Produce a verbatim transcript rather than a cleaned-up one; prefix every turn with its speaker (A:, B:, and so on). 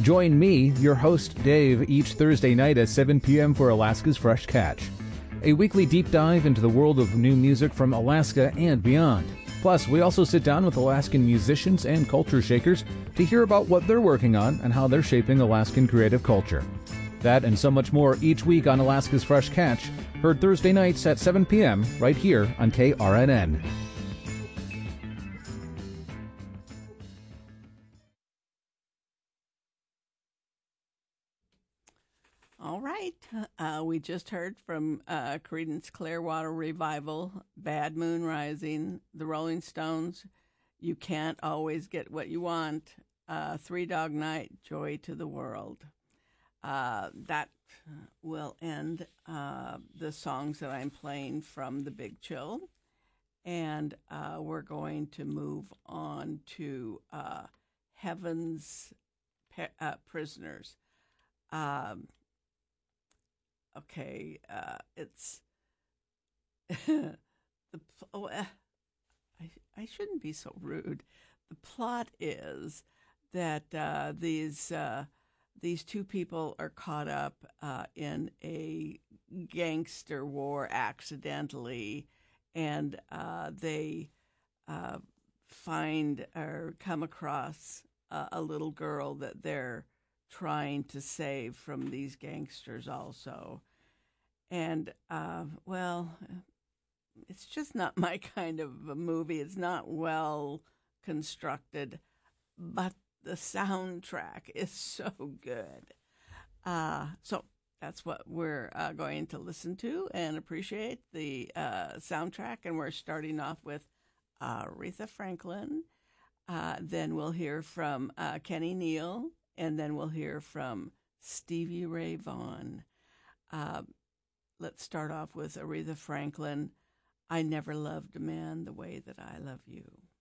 A: Join me, your host Dave, each Thursday night at seven p.m. for Alaska's Fresh Catch, a weekly deep dive into the world of new music from Alaska and beyond. Plus, we also sit down with Alaskan musicians and culture shakers to hear about what they're working on and how they're shaping Alaskan creative culture. That and so much more each week on Alaska's Fresh Catch, heard Thursday nights at seven p.m. right here on K R N N.
B: All right. Uh, we just heard from uh, Creedence Clearwater Revival, Bad Moon Rising, The Rolling Stones, You Can't Always Get What You Want, uh, Three Dog Night, Joy to the World. Uh, that will end uh, the songs that I'm playing from The Big Chill. And uh, we're going to move on to uh, Heaven's Pe- uh, Prisoners. Um, okay, uh, it's the oh, uh, I I shouldn't be so rude. The plot is that uh, these uh, these two people are caught up uh, in a gangster war accidentally, and uh, they uh, find or come across uh, a little girl that they're trying to save from these gangsters also. And, uh, well, it's just not my kind of a movie. It's not well constructed, but the soundtrack is so good. Uh, so that's what we're uh, going to listen to and appreciate the uh, soundtrack. And we're starting off with uh, Aretha Franklin. Uh, then we'll hear from uh, Kenny Neal, and then we'll hear from Stevie Ray Vaughan. Uh, let's start off with Aretha Franklin. I never loved a man the way that I love you.